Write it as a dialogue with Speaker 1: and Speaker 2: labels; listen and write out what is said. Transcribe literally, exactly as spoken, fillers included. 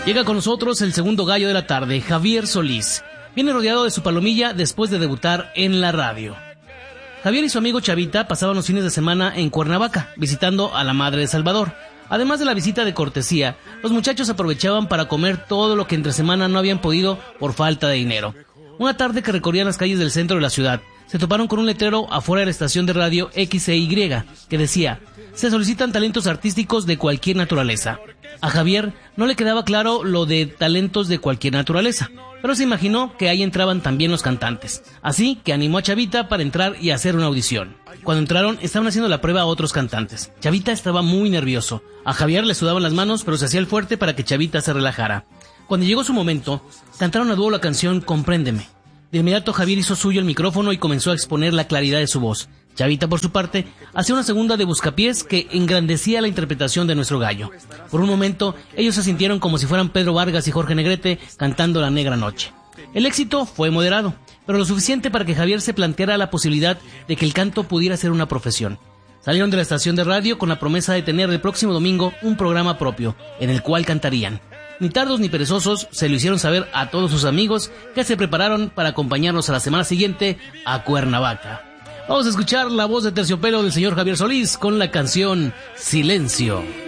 Speaker 1: Llega con nosotros el segundo gallo de la tarde, Javier Solís. Viene rodeado de su palomilla después de debutar en la radio. Javier y su amigo Chavita pasaban los fines de semana en Cuernavaca, visitando a la madre de Salvador. Además de la visita de cortesía, los muchachos aprovechaban para comer todo lo que entre semana no habían podido por falta de dinero. Una tarde que recorrían las calles del centro de la ciudad, se toparon con un letrero afuera de la estación de radio X E Y que decía: se solicitan talentos artísticos de cualquier naturaleza. A Javier no le quedaba claro lo de talentos de cualquier naturaleza, pero se imaginó que ahí entraban también los cantantes. Así que animó a Chavita para entrar y hacer una audición. Cuando entraron, estaban haciendo la prueba a otros cantantes. Chavita estaba muy nervioso. A Javier le sudaban las manos, pero se hacía el fuerte para que Chavita se relajara. Cuando llegó su momento, cantaron a dúo la canción Compréndeme. De inmediato Javier hizo suyo el micrófono y comenzó a exponer la claridad de su voz. Chavita, por su parte, hacía una segunda de buscapiés que engrandecía la interpretación de nuestro gallo. Por un momento, ellos se sintieron como si fueran Pedro Vargas y Jorge Negrete cantando La Negra Noche. El éxito fue moderado, pero lo suficiente para que Javier se planteara la posibilidad de que el canto pudiera ser una profesión. Salieron de la estación de radio con la promesa de tener el próximo domingo un programa propio, en el cual cantarían. Ni tardos ni perezosos se lo hicieron saber a todos sus amigos, que se prepararon para acompañarnos a la semana siguiente a Cuernavaca. Vamos a escuchar la voz de terciopelo del señor Javier Solís con la canción Silencio.